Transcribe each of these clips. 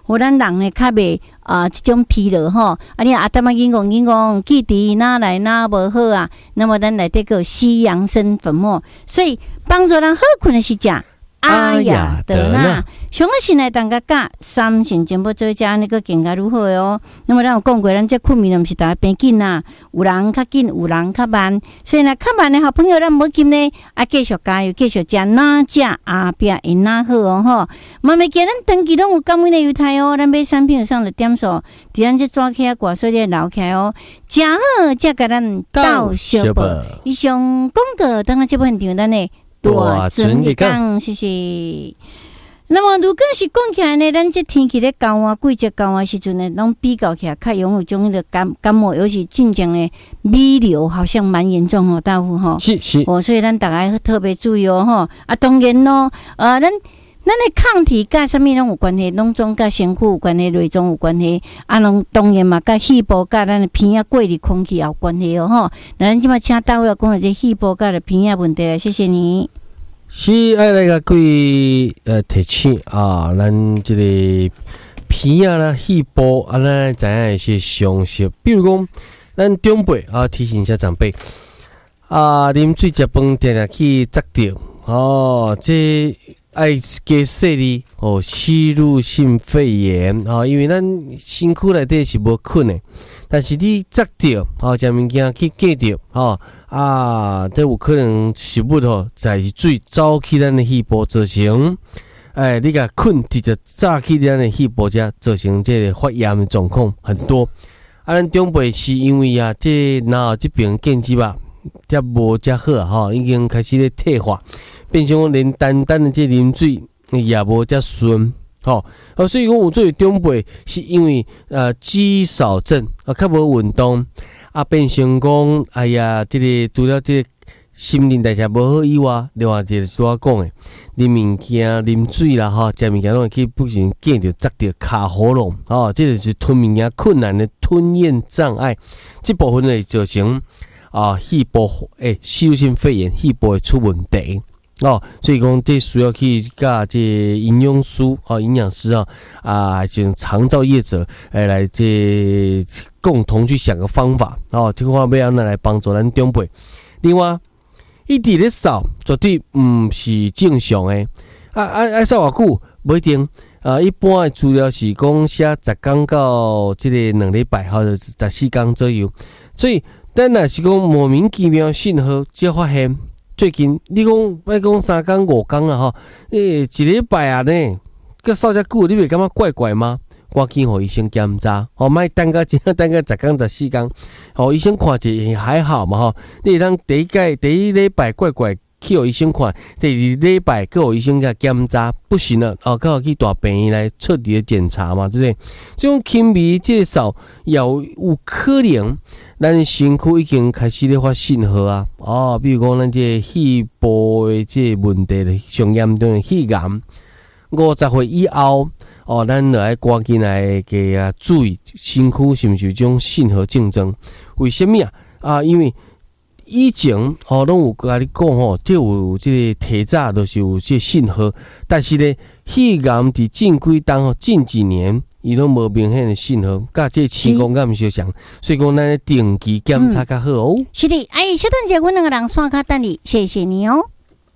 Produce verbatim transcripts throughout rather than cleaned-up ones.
互咱人呢较袂啊这种疲劳吼。啊，你阿淡仔紧讲紧讲，记伫哪来哪无好啊？那么咱来这个西洋参粉末，所以帮助咱好困的是食。阿雅德纳，上个先来当个甲三成全部做食，那个更加如何哦？那么咱有讲过，咱这困眠毋是大家变紧啦，有人较紧，有人较慢，所以呢，较慢的好朋友，咱无紧呢，啊，继续加油，继续食，哪食后壁会哪好哦吼。慢慢见咱长期拢有感恩的优待哦，咱买产品上的点数，伫咱这抓起啊，挂所咧留起来哦，真好，才甲咱到小报。以上广告，等下这部分场咱呢。大船一讲，谢谢。那么，如果是讲起来呢，咱这天气咧高啊，季节高啊时阵呢，拢比较起来较容易种迄个感感冒，尤其进前的弥留好像蛮严重哦，大夫吼。 是是。 哦，所以咱大家特别注意哦，吼啊，当然咯，呃，咱。咱的抗体甲什么拢有关系，拢总甲身躯有关系，内脏有关系，啊，拢当然嘛，甲细胞甲咱的鼻啊过滤空气也有关系哦吼。咱即马请大卫讲了这细胞甲的鼻啊问题啦，谢谢你。 是爱来个各位呃提醒啊，咱这个鼻啊啦、细胞啊，咱知影一些常识，比如讲，咱长辈啊提醒一下长辈啊，啉水食饭定定去扎着哦，这。爱加说哩哦，吸入性肺炎啊，因为咱身躯内底是无菌的，但是你扎着哦，食物件去隔着哦啊，这有可能食物吼，在是水走去咱的细胞，造成哎，你甲菌直接炸去咱的细胞遮，造成这个发炎的状况很多。啊，咱长辈是因为啊，这脑这边建基吧，遮无遮好啊，吼，已经开始咧退化。变成讲连单单的这啉水也无遮顺，吼、哦，所以讲有做长辈是因为呃肌少症啊，较无运动啊，变成讲哎呀，这个除了这个新陈代谢无好以外，另外一个是我讲的，啉物件、啉水啦，吼，食物件拢会去不小心见着、扎着卡喉咙，哦，这就是吞物件困难的吞咽障碍，这部分会造成啊细胞诶吸入性肺炎，细胞会出问题。哦，所以讲这需要去甲这营养师哦、营养师啊啊，这长照业者诶来这共同去想个方法哦，这个方法要拿来帮助咱长辈。另外，一直咧扫绝对唔是正常诶，啊啊啊扫偌久不一定。啊，一般的资料是讲写十天到这个两礼拜，或者是十四天左右。所以，咱若是讲莫名其妙信号才发现。最近你讲别讲三天五天啦吼，诶、欸、一礼拜啊呢，个扫遮久，你袂感觉怪怪吗？赶紧互医生检查，哦，莫等个真等个十天十四天，哦，医生看者还好嘛吼。你会当第一届第一礼拜怪怪去互医生看，第二礼拜去互医生甲检查，不行了，哦，较去大病院来彻底的检查嘛，对不对？这种轻微介绍也有有可能。咱身躯已经开始咧发信号啊！哦，比如讲咱这细胞的这问题咧，上严重的肺癌，五十岁以后，哦，咱就要赶紧来给啊注意身躯是毋是有这种信号症状？为什么啊？啊，因为以前哦，拢有甲你讲吼，这有这个体早都是有这信号，但是咧，肺癌伫近几当吼，近几年。伊拢无明显的信号，甲这气功甲毋相像，所以讲咱定期检查较好哦。 嗯、是的，哎，小段姐，阮两个人刷卡等你，谢谢你哦。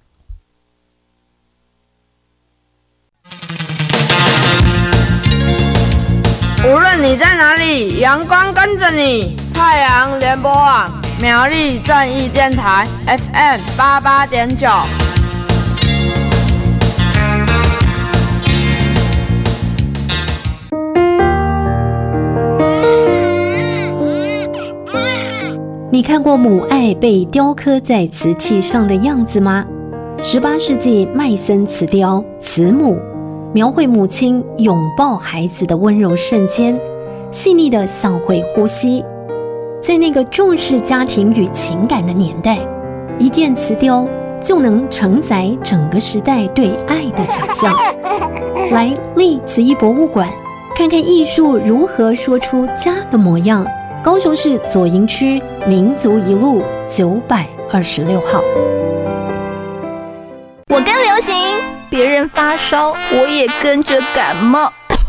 无论你在哪里，阳光跟着你。太阳联播网苗栗正义电台 F M 八八点九。 你看过母爱被雕刻在瓷器上的样子吗？十八世纪麦森瓷雕《慈母》描绘母亲拥抱孩子的温柔瞬间，细腻的像会呼吸。在那个重视家庭与情感的年代，一件瓷雕就能承载整个时代对爱的想象。来立慈艺博物馆，看看艺术如何说出家的模样。高雄市左营区民族一路九百二十六号。 我跟流行，别人发烧，我也跟着感冒。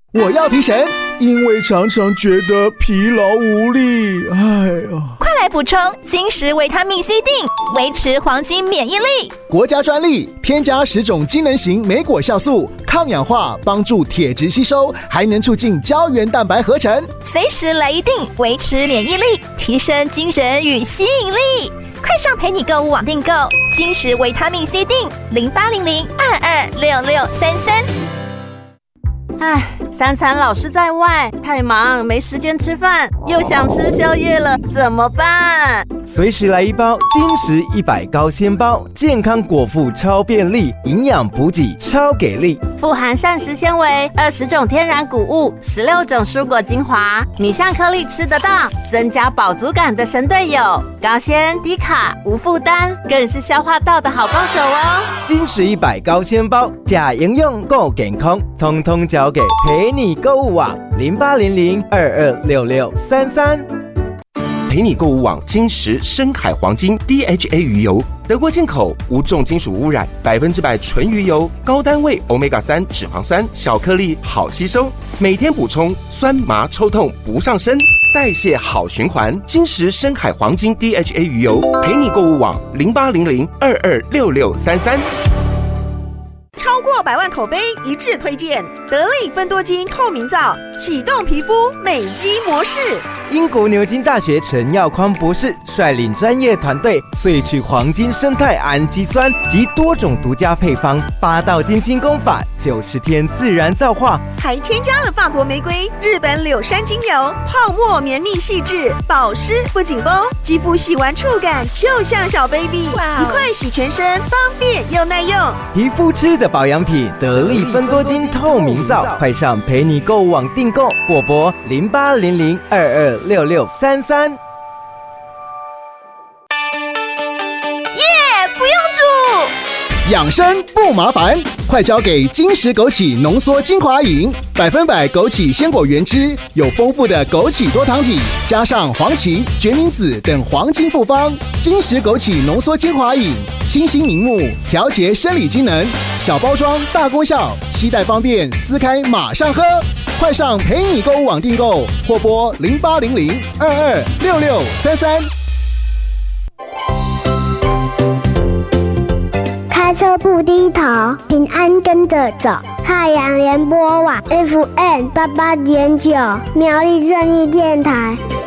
我要提神，因为常常觉得疲劳无力。哎呀， 快来补充金石维他命 C 锭，维持黄金免疫力。 国家专利，添加十种机能型莓果酵素，抗氧化，帮助铁质吸收，还能促进胶原蛋白合成。 随时来一锭，维持免疫力，提升精神与吸引力。快上陪你购物网订购金石维他命 C 锭，零八零零二二六六三三。 唉，三餐老是在外，太忙没时间吃饭，又想吃宵夜了，怎么办？ 随时来一包金石一百高纤包，健康果腹超便利，营养补给超给力， 富含膳食纤维、二十种天然谷物、十六种蔬果精华，米香颗粒吃得到，增加饱足感的神队友，高纤低卡无负担，更是消化道的好帮手哦。 金石一百高纤包，假营养够健康，通通交给陪你购物网零八零零二二六六三三。 陪你购物网金石深海黄金 D H A 鱼油，德国进口，无重金属污染，百分之百纯鱼油，高单位 欧米伽三 脂肪酸，小颗粒好吸收，每天补充，酸麻抽痛不上身，代谢好循环。金石深海黄金 D H A 鱼油，陪你购物网零八零零二二六六三三。 超过百万口碑一致推荐得力芬多精透明皂，启动皮肤美肌模式。 英国牛津大学陈耀匡博士率领专业团队萃取黄金生态氨基酸及多种独家配方，八道金清功法，九十天自然皂化， 还添加了法国玫瑰、日本柳杉精油，泡沫绵密细致，保湿不紧绷，肌肤洗完触感就像小 baby， 一块洗全身，方便又耐用。 皮肤吃的保养品，得力芬多精透明皂，快上陪你购物网订购，或拨零八零零二二六六三三。 耶，不用煮。 养生不麻烦，快交给金石枸杞浓缩精华饮，百分百枸杞鲜果原汁，有丰富的枸杞多糖体，加上黄芪、决明子等黄金复方。金石枸杞浓缩精华饮，清新明目，调节生理机能，小包装大功效，携带方便，撕开马上喝。快上陪你购物网订购，或拨零八零零二二六六三三。 开车不低头，平安跟着走。太阳联播网 F M 八八点九，苗栗正义电台。